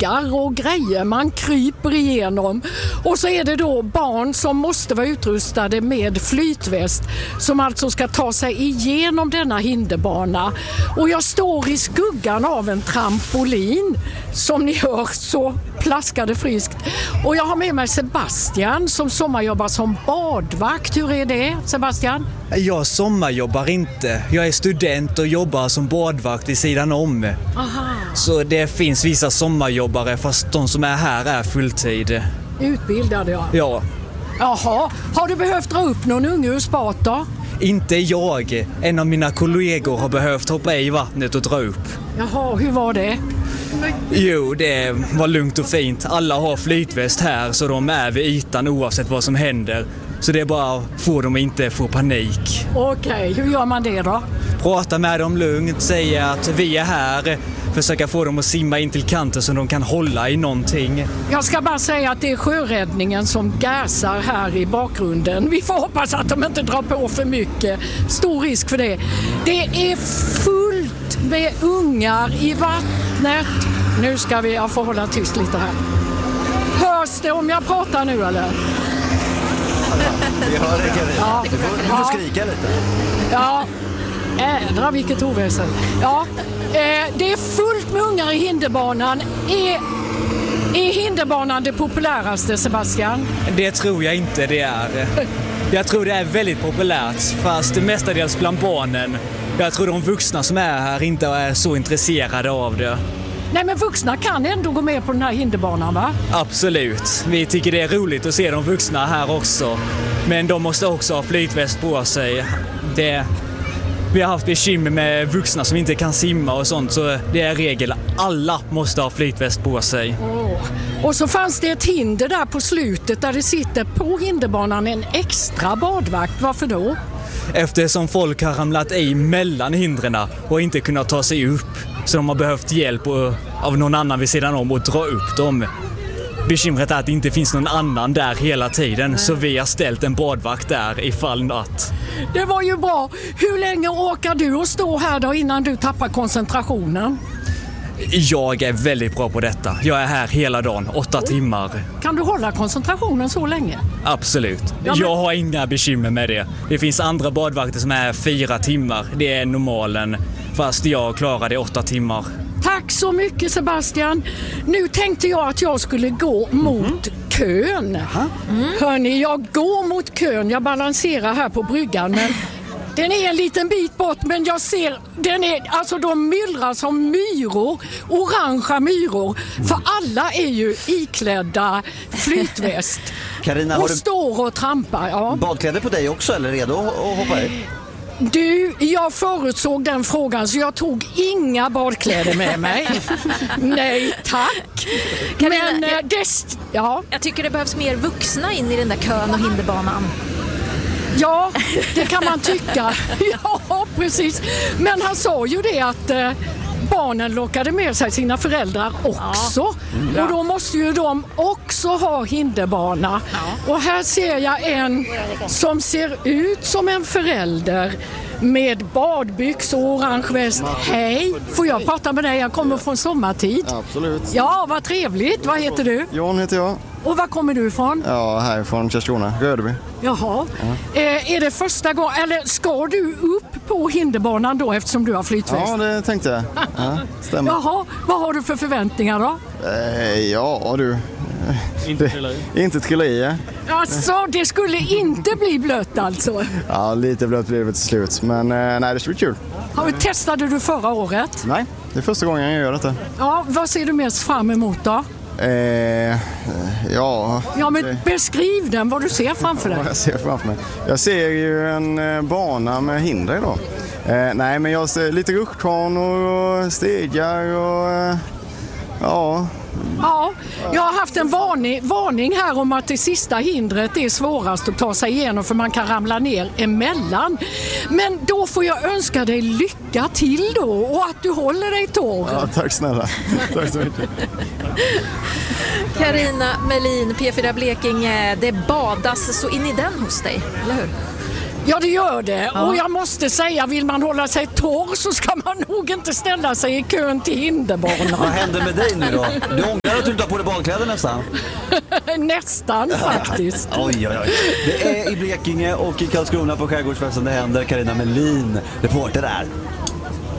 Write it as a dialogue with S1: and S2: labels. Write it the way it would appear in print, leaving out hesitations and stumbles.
S1: backar och grejer man kryper igenom. Och så är det då barn som måste vara utrustade med flytväst som alltså ska ta sig igenom denna hinderbana. Och jag står i skuggan av en trampolin som ni hör så plaskade friskt. Och jag har med mig Sebastian som sommarjobbar som badvakt. Hur är det, Sebastian?
S2: Jag sommarjobbar inte. Jag är student och jobbar som badvakt i sidan om.
S1: Aha.
S2: Så det finns vissa sommarjobbare fast de som är här är fulltid.
S1: Utbildade jag.
S2: Ja.
S1: Jaha, har du behövt dra upp någon unge ur spat då?
S2: Inte jag. En av mina kollegor har behövt hoppa i vattnet och dra upp.
S1: Jaha, hur var det?
S2: Jo, det var lugnt och fint. Alla har flytväst här så de är vid ytan oavsett vad som händer. Så det är bara att få dem att inte få panik.
S1: Okej, hur gör man det då?
S2: Prata med dem lugnt, säga att vi är här. Försöka få dem att simma in till kanten så de kan hålla i någonting.
S1: Jag ska bara säga att det är sjöräddningen som gasar här i bakgrunden. Vi får hoppas att de inte drar på för mycket. Stor risk för det. Det är fullt med ungar i vattnet. Nu ska jag få hålla tyst lite här. Hörs det om jag pratar nu eller?
S3: Vi hör det, Carina.
S1: Ja.
S3: Du får skrika lite.
S1: Ja, ädra vilket oväsen. Ja, det är fullt med ungar i hinderbanan. Är hinderbanan det populäraste, Sebastian?
S2: Det tror jag inte det är. Jag tror det är väldigt populärt, fast mestadels bland barnen. Jag tror de vuxna som är här inte är så intresserade av det.
S1: Nej, men vuxna kan ändå gå med på den här hinderbanan, va?
S2: Absolut. Vi tycker det är roligt att se de vuxna här också. Men de måste också ha flytväst på sig. Vi har haft bekymmer med vuxna som inte kan simma och sånt, så det är regel. Alla måste ha flytväst på sig.
S1: Och så fanns det ett hinder där på slutet där det sitter på hinderbanan en extra badvakt. Varför då?
S2: Eftersom folk har ramlat i mellan hindren och inte kunnat ta sig upp. Så de har behövt hjälp av någon annan vid sidan om att dra upp dem. Bekymret är att det inte finns någon annan där hela tiden, så vi har ställt en badvakt där ifall att...
S1: Det var ju bra. Hur länge orkar du att stå här då innan du tappar koncentrationen?
S2: Jag är väldigt bra på detta. Jag är här hela dagen, 8 timmar.
S1: Kan du hålla koncentrationen så länge?
S2: Absolut.
S1: Ja, men...
S2: Jag har inga bekymmer med det. Det finns andra badvakter som är 4 timmar. Det är normalen. Fast jag klarar det 8 timmar.
S1: Tack så mycket, Sebastian. Nu tänkte jag att jag skulle gå mot kön. Hörni, jag går mot kön. Jag balanserar här på bryggan, men den är en liten bit bort, men jag ser de myllrar som myror, orangea myror. För alla är ju iklädda flytväst.
S3: Carina,
S1: och
S3: har du
S1: står och trampar. Ja.
S3: badkläder på dig också eller redo att hoppa i?
S1: Du, jag förutsåg den frågan så jag tog inga badkläder med mig. Nej, tack.
S4: Carina,
S1: Men
S4: jag tycker det behövs mer vuxna in i den där kön och hinderbanan.
S1: Ja, det kan man tycka. Ja, precis. Men han sa ju det att barnen lockade med sig sina föräldrar också. Ja. Och då måste ju de också ha hinderbana. Ja. Och här ser jag en som ser ut som en förälder med badbyx och orange väst. Hej, får jag prata med dig? Jag kommer från sommartid.
S5: Absolut.
S1: Ja, vad trevligt. Vad heter du?
S5: Jon heter jag.
S1: Och var kommer du ifrån?
S5: Ja, härifrån Karlskrona, Rödeby.
S1: Jaha. Ja. Är det första gången, eller ska du upp på hinderbanan då eftersom du har flytväst?
S5: Ja, det tänkte jag. Ja, stämmer.
S1: Jaha, vad har du för förväntningar då?
S5: Ja, du. Inte trilla i.
S1: Alltså, det skulle inte bli blött alltså?
S5: Ja, lite blött blir det till slut. Men nej, det ska bli kul.
S1: Testade du förra året?
S5: Nej, det är första gången jag gör detta.
S1: Ja, vad ser du mest fram emot då?
S5: Ja,
S1: men beskriv den, vad du ser framför dig.
S5: Vad jag ser framför mig. Jag ser ju en bana med hinder idag. Nej, men jag ser lite rutschkanor och stegar och ja.
S1: Ja, jag har haft en varning här om att det sista hindret är svårast att ta sig igenom för man kan ramla ner emellan. Men då får jag önska dig lycka till då och att du håller dig torr.
S5: Ja, tack snälla. Tack så mycket.
S4: Carina Melin, P4 Blekinge, det badas så in i den hos dig, eller hur?
S1: Ja, det gör det.
S4: Ja.
S1: Och jag måste säga, vill man hålla sig torr så ska man nog inte ställa sig i kön till hinderbanan.
S3: Vad händer med dig nu då? Du ångrar att du inte har på dig badkläder nästan?
S1: Nästan faktiskt.
S3: Oj. Det är i Blekinge och i Karlskrona på Skärgårdsfesten det händer. Carina Melin, reporter där.